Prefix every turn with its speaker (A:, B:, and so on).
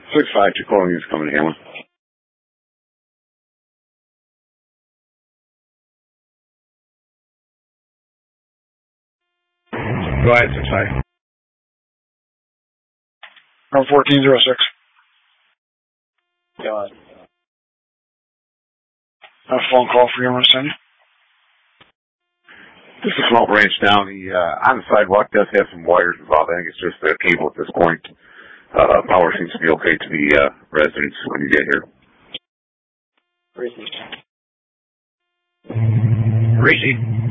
A: 6-5, Tacoma is coming to Hamlin.
B: Go ahead, 6-5.
C: No, 1406.
B: Go ahead.
C: A phone call for you, I want to send you.
A: This is Small Branch down. The on the sidewalk does have some wires involved. I think it's just a cable at this point. Power seems to be okay to the residents when you get here.
B: Reese.